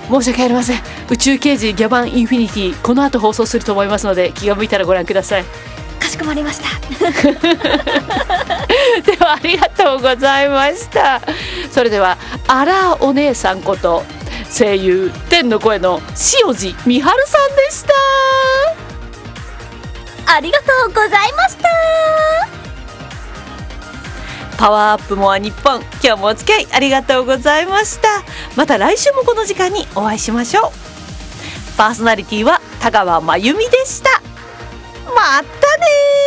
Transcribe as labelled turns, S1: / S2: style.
S1: 申し訳ありません。宇宙刑事ギャバンインフィニティ、この後放送すると思いますので、気が向いたらご覧ください。
S2: かしこまりました
S1: ではありがとうございました。それではアラお姉さんこと声優天の声の塩路美春さんでした。
S2: ありがとうございました。
S1: パワーアップモア日本、今日もお付き合いありがとうございました。また来週もこの時間にお会いしましょう。パーソナリティは田川真由美でした。またね。